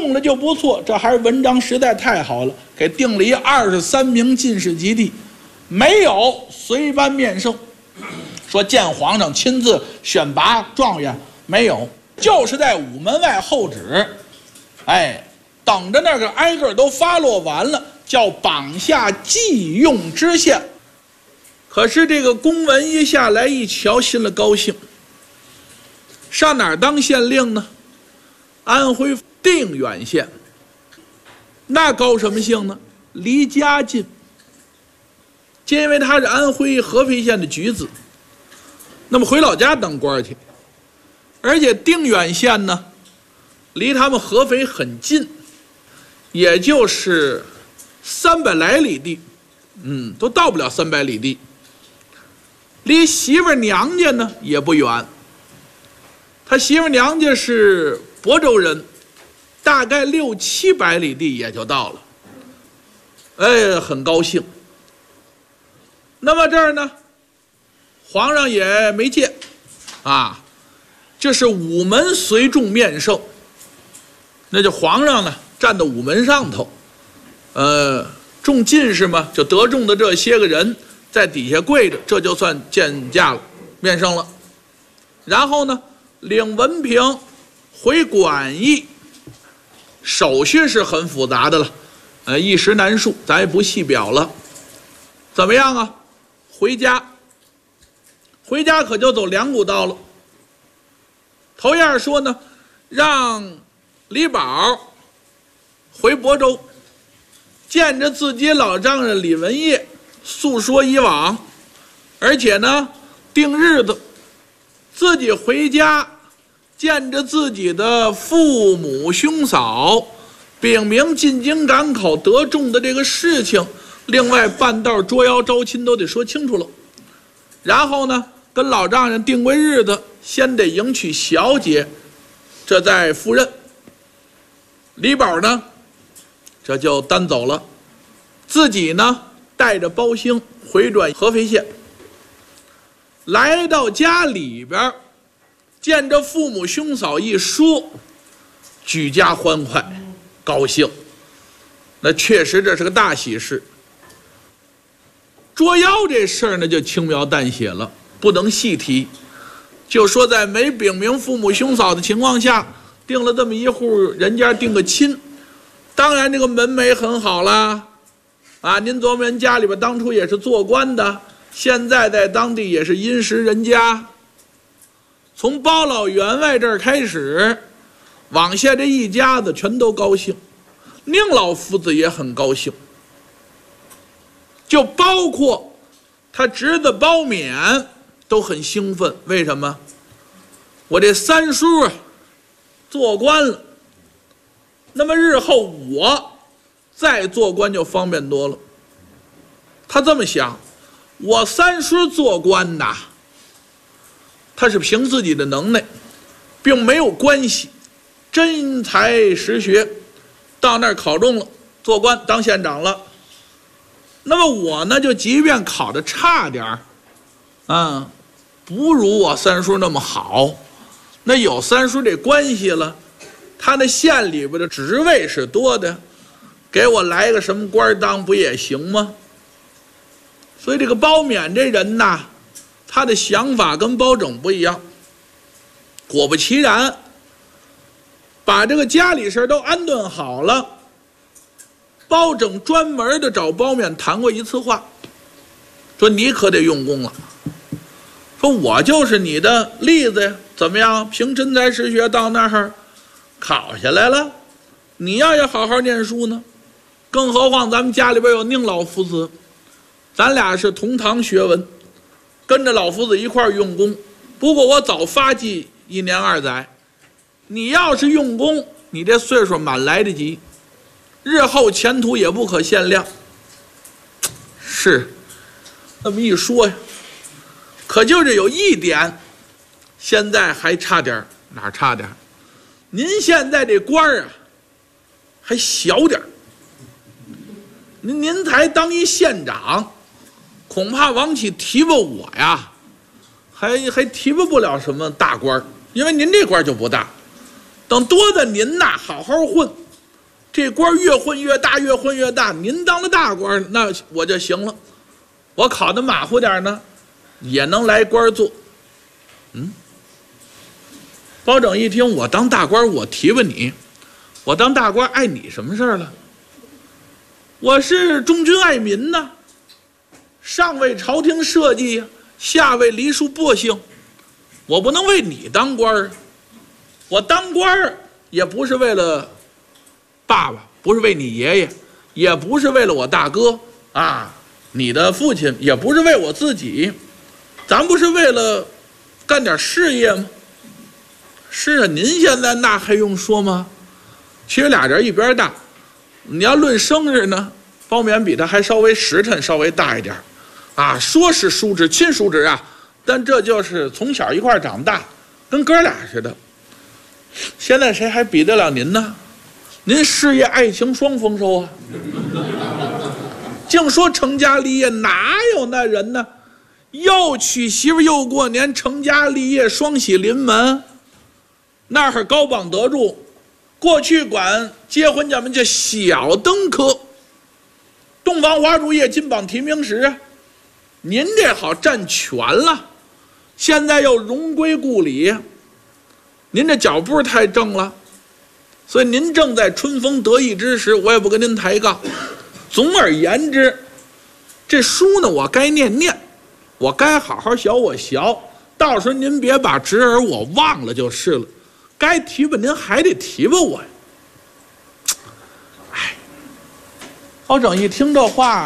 中了就不错，这还是文章实在太好了，给定了一23名进士及第，没有随班面圣，说见皇上亲自选拔状元，没有，就是在午门外候旨，等着那个挨个都发落完了，叫榜下祭用知县。可是这个公文一下来一瞧，心里高兴，上哪儿当县令呢？安徽定远县。那高什么兴呢？离家近，就因为他是安徽合肥县的举子，那么回老家当官去。而且定远县呢，离他们合肥很近，也就是300来里地，都到不了300里地。离媳妇娘家呢也不远，他媳妇娘家是亳州人，大概600、700里地也就到了，很高兴。那么这儿呢，皇上也没见，这是午门随众面圣，那就皇上呢站到午门上头，众进士嘛，就得中的这些个人在底下跪着，这就算见驾了，面圣了。然后呢，领文凭回馆驿，手续是很复杂的了，一时难述，咱也不细表了。怎么样啊？回家可就走2股道了。头样说呢，让李宝回亳州，见着自己老丈人李文业，诉说以往，而且呢定日子，自己回家见着自己的父母兄嫂，禀明进京赶考得中的这个事情，另外半道捉妖招亲都得说清楚了。然后呢跟老丈人定规日子，先得迎娶小姐，这再赴任。李宝呢这就单走了，自己呢带着包兴回转合肥县。来到家里边，见着父母兄嫂一说，举家欢快高兴，那确实这是个大喜事。捉妖这事儿呢就轻描淡写了，不能细提，就说在没禀明父母兄嫂的情况下，定了这么一户人家定个亲。当然这个门楣很好啦，您琢磨人家里边当初也是做官的，现在在当地也是殷实人家。从包老员外这儿开始，往下这一家子全都高兴，宁老夫子也很高兴，就包括他侄子包勉都很兴奋。为什么？我这三叔做官了，那么日后我再做官就方便多了。他这么想，我三叔做官呐，他是凭自己的能耐，并没有关系，真才实学，到那儿考中了，做官当县长了。那么我呢，就即便考得差点儿，不如我三叔那么好，那有三叔这关系了，他那县里边的职位是多的，给我来个什么官当不也行吗？所以这个包勉这人呐，他的想法跟包拯不一样。果不其然，把这个家里事都安顿好了，包拯专门的找包勉谈过一次话，说你可得用功了，说我就是你的例子呀，怎么样？凭真才实学到那儿考下来了，你要好好念书呢。更何况咱们家里边有宁老夫子，咱俩是同堂学文，跟着老夫子一块儿用功。不过我早发迹1年2载，你要是用功，你这岁数满来得及，日后前途也不可限量。是那么一说呀，可就是有一点，现在还差点。哪儿差点？您现在这官儿还小点儿，您才当一县长，恐怕往起提拔我呀，还提拔不了什么大官，因为您这官就不大。等多的您呐，好好混， 这官越混越大，越混越大。您当了大官，那我就行了。我考得马虎点呢，也能来官做。包拯一听，我当大官，我提拔你，我当大官碍你什么事儿了？我是忠君爱民呐，上为朝廷社稷，下为梨树百姓，我不能为你当官儿。我当官儿也不是为了爸爸，不是为你爷爷，也不是为了我大哥啊，你的父亲，也不是为我自己，咱不是为了干点事业吗？是啊，您现在那还用说吗？其实俩人一边大，你要论生日呢，包勉比他还稍微时辰稍微大一点啊，说是叔侄亲叔侄啊，但这就是从小一块长大，跟哥俩似的。现在谁还比得了您呢？您事业爱情双丰收啊！净说成家立业，哪有那人呢？又娶媳妇又过年，成家立业，双喜临门，那儿高榜得住。过去管结婚叫什么叫小登科，洞房花烛夜，金榜题名时啊。您这好占全了，现在又荣归故里，您这脚步太正了，所以您正在春风得意之时，我也不跟您抬杠。总而言之，这书呢，我该念念，我该好好学我学，到时候您别把侄儿我忘了就是了，该提拔您还得提拔我呀。哎，包拯一听这话